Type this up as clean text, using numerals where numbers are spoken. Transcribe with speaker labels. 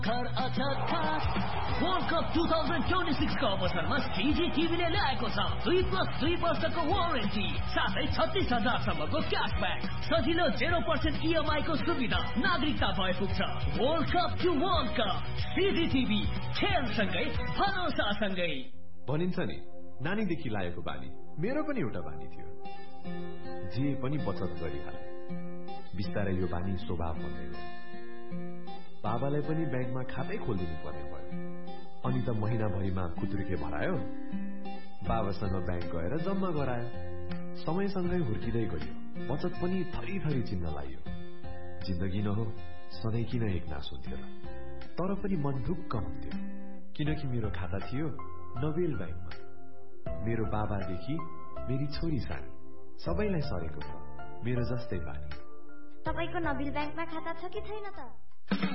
Speaker 1: World cup 2026 को अवसरमा CG टिभीले ल्याएको छ 2+2 वर्षको वारेन्टी साथै 36,000 सम्मको क्यासब्याक सजिलो 0% EMI को सुविधा नागरिकता भए पुग्छ। World cup to world cup CG TV खेलसँगै भरोसासँगै।
Speaker 2: भनिन्छ नि नानीदेखि लागेको बानी मेरो पनि एउटा बानी थियो, जे पनि बचत गरिहाले। बिस्तारै यो बानी स्वभाव बन्दै गयो। बाबालाई पनि ब्याङ्कमा खातै खोलिदिनु पर्ने भयो। अनि त महिनाभरिमा खुत्रुके भरायो, बाबासँग ब्याङ्क गएर जम्मा गरायो। समयसँगै हुर्किँदै गयो, बचत पनि थरी थरी चिन्न लाग्यो। जिन्दगी न हो सधैँ किन एक नास हुन्थ्यो र? तर पनि मन ढुक्क हुन्थ्यो, किनकि मेरो खाता थियो नोबेल ब्याङ्कमा। मेरो बाबादेखि मेरी छोरी सानो सबैलाई सरेको भयो मेरो जस्तै बानी।
Speaker 3: तपाईको नोबेल ब्याङ्कमा खाता छ कि छैन त?